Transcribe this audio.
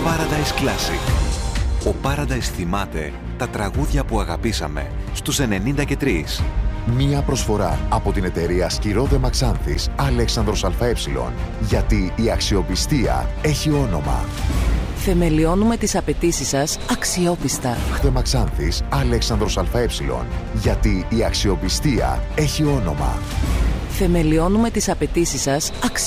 Paradise Classic. Ο Paradise θυμάται τα τραγούδια που αγαπήσαμε στους 93. Μία προσφορά από την εταιρεία Σκυρόδε Μαξάνθης Αλέξανδρος ΑΕ. Γιατί η αξιοπιστία έχει όνομα. Θεμελιώνουμε τις απαιτήσεις σας αξιόπιστα. Χτε Μαξάνθης Αλέξανδρος ΑΕ. Γιατί η αξιοπιστία έχει όνομα. Θεμελιώνουμε τις απαιτήσεις σας αξιόπιστα.